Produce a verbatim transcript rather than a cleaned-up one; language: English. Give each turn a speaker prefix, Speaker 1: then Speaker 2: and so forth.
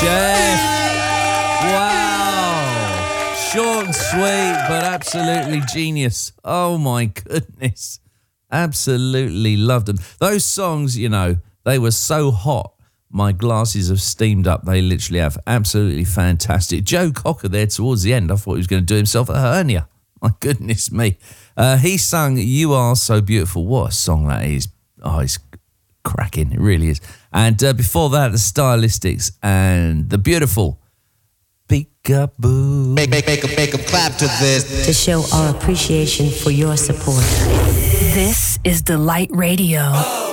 Speaker 1: Chef. Wow. Short and sweet, but absolutely genius. Oh, my goodness. Absolutely loved them. Those songs, you know, they were so hot. My glasses have steamed up. They literally have. Absolutely fantastic. Joe Cocker there towards the end. I thought he was going to do himself a hernia. My goodness me. Uh, he sung You Are So Beautiful. What a song that is. Oh, it's cracking. It really is. And uh, before that, the Stylistics and the beautiful Peekaboo.
Speaker 2: Make, make, make, a, make a clap to this.
Speaker 3: To show our appreciation for your support.
Speaker 4: This is Delight Radio.